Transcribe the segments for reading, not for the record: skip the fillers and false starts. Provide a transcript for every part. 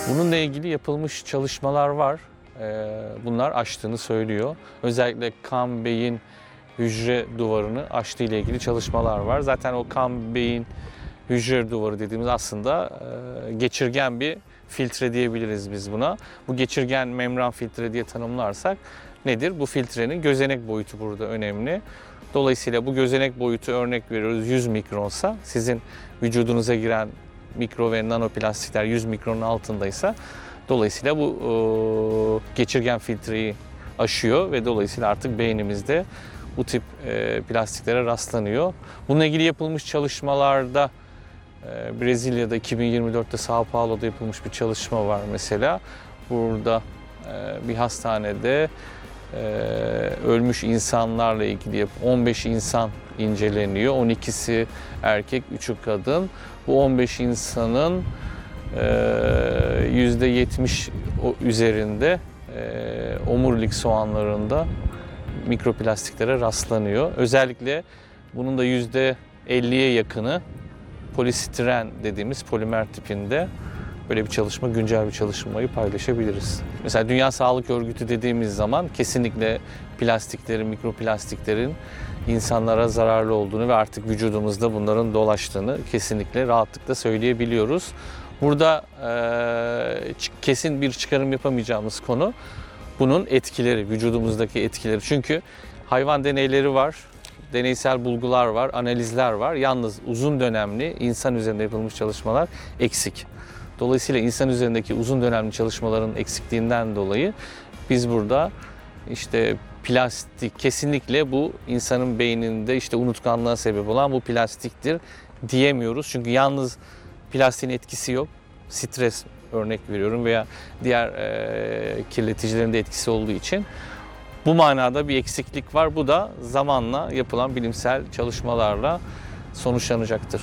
Bununla ilgili yapılmış çalışmalar var. Bunlar aştığını söylüyor. Özellikle kan beyin hücre duvarını aştığı ile ilgili çalışmalar var. Zaten o kan beyin hücre duvarı dediğimiz aslında geçirgen bir filtre diyebiliriz biz buna. Bu geçirgen membran filtre diye tanımlarsak nedir? Bu filtrenin gözenek boyutu burada önemli. Dolayısıyla bu gözenek boyutu, örnek veriyoruz, 100 mikronsa, sizin vücudunuza giren mikro ve nanoplastikler 100 mikronun altındaysa dolayısıyla bu geçirgen filtreyi aşıyor ve dolayısıyla artık beynimizde bu tip plastiklere rastlanıyor. Bununla ilgili yapılmış çalışmalarda Brezilya'da 2024'te São Paulo'da yapılmış bir çalışma var mesela. Burada bir hastanede ölmüş insanlarla ilgili 15 insan inceleniyor. 12'si erkek, 3'ü kadın. Bu 15 insanın %70 üzerinde omurilik soğanlarında mikroplastiklere rastlanıyor. Özellikle bunun da %50'ye yakını polistiren dediğimiz polimer tipinde. Böyle bir çalışma, güncel bir çalışmayı paylaşabiliriz. Mesela Dünya Sağlık Örgütü dediğimiz zaman kesinlikle plastiklerin, mikroplastiklerin insanlara zararlı olduğunu ve artık vücudumuzda bunların dolaştığını kesinlikle rahatlıkla söyleyebiliyoruz. Burada kesin bir çıkarım yapamayacağımız konu bunun etkileri, vücudumuzdaki etkileri. Çünkü hayvan deneyleri var, deneysel bulgular var, analizler var. Yalnız uzun dönemli insan üzerinde yapılmış çalışmalar eksik. Dolayısıyla insan üzerindeki uzun dönemli çalışmaların eksikliğinden dolayı biz burada işte plastik, kesinlikle bu insanın beyninde işte unutkanlığa sebep olan bu plastiktir diyemiyoruz. Çünkü yalnız plastiğin etkisi yok. Stres örnek veriyorum veya diğer kirleticilerin de etkisi olduğu için bu manada bir eksiklik var. Bu da zamanla yapılan bilimsel çalışmalarla sonuçlanacaktır.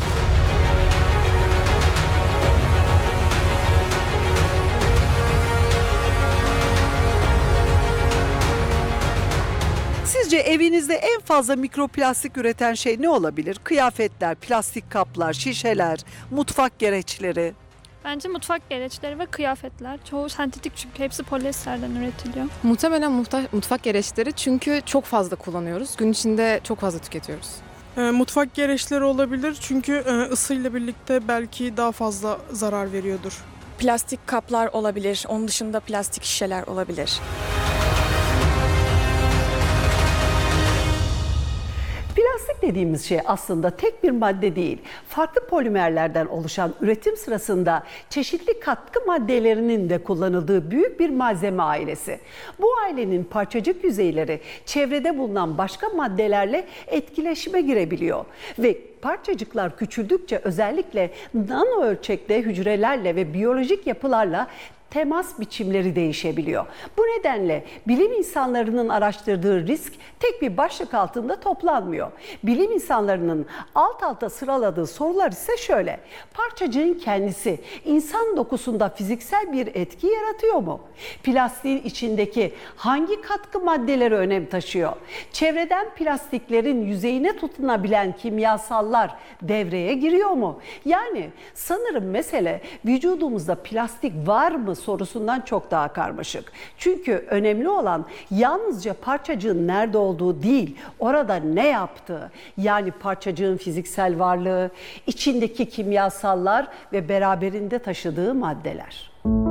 Sizce evinizde en fazla mikroplastik üreten şey ne olabilir? Kıyafetler, plastik kaplar, şişeler, mutfak gereçleri. Bence mutfak gereçleri ve kıyafetler. Çoğu sentetik çünkü hepsi polyesterden üretiliyor. Muhtemelen mutfak gereçleri çünkü çok fazla kullanıyoruz. Gün içinde çok fazla tüketiyoruz. Mutfak gereçleri olabilir çünkü ısıyla birlikte belki daha fazla zarar veriyordur. Plastik kaplar olabilir, onun dışında plastik şişeler olabilir. Plastik dediğimiz şey aslında tek bir madde değil, farklı polimerlerden oluşan üretim sırasında çeşitli katkı maddelerinin de kullanıldığı büyük bir malzeme ailesi. Bu ailenin parçacık yüzeyleri çevrede bulunan başka maddelerle etkileşime girebiliyor ve parçacıklar küçüldükçe özellikle nano ölçekte hücrelerle ve biyolojik yapılarla temas biçimleri değişebiliyor. Bu nedenle bilim insanlarının araştırdığı risk tek bir başlık altında toplanmıyor. Bilim insanlarının alt alta sıraladığı sorular ise şöyle: parçacığın kendisi insan dokusunda fiziksel bir etki yaratıyor mu? Plastiğin içindeki hangi katkı maddeleri önem taşıyor? Çevreden plastiklerin yüzeyine tutunabilen kimyasallar devreye giriyor mu? Yani sanırım mesele vücudumuzda plastik var mı sorusundan çok daha karmaşık. Çünkü önemli olan yalnızca parçacığın nerede olduğu değil, orada ne yaptığı. Yani parçacığın fiziksel varlığı, içindeki kimyasallar ve beraberinde taşıdığı maddeler.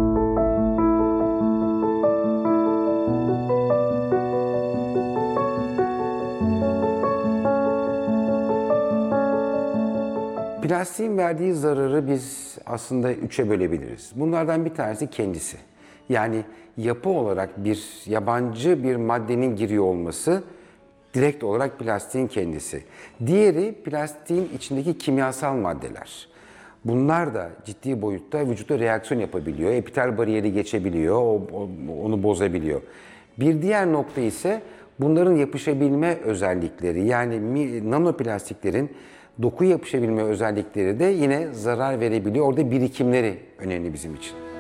Plastiğin verdiği zararı biz aslında 3'e bölebiliriz. Bunlardan bir tanesi kendisi. Yani yapı olarak bir yabancı bir maddenin giriyor olması direkt olarak plastiğin kendisi. Diğeri plastiğin içindeki kimyasal maddeler. Bunlar da ciddi boyutta vücutta reaksiyon yapabiliyor. Epitel bariyeri geçebiliyor, onu bozabiliyor. Bir diğer nokta ise bunların yapışabilme özellikleri. Yani nanoplastiklerin doku yapışabilme özellikleri de yine zarar verebiliyor. Orada birikimleri önemli bizim için.